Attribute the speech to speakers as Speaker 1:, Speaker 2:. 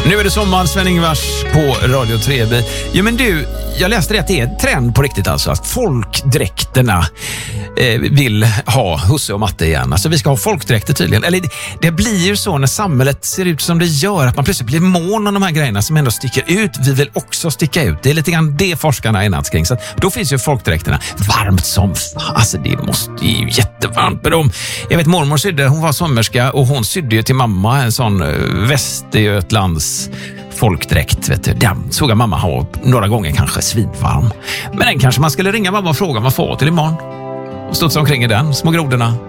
Speaker 1: Nu är det sommar, Sven-Ingvars på Radio 3. Ja men du, jag läste det att det är en trend på riktigt alltså. Att folkdräkterna vill ha husse och matte igen. Alltså vi ska ha folkdräkter tydligen. Eller det blir ju så när samhället ser ut som det gör. Att man plötsligt blir mån om de här grejerna som ändå sticker ut. Vi vill också sticka ut. Det är lite grann det forskarna är natskring. Så att då finns ju folkdräkterna varmt som fan. Alltså det är ju jättevarmt med dem. Jag vet mormor sydde, hon var sommerska och hon sydde ju till mamma en sån Västergötlands folkdräkt, vet du. Den såg jag mamma ha några gånger, kanske svinvarm. Men den kanske man skulle ringa mamma och fråga vad man får till imorgon. Och studsa omkring i den, små grodorna.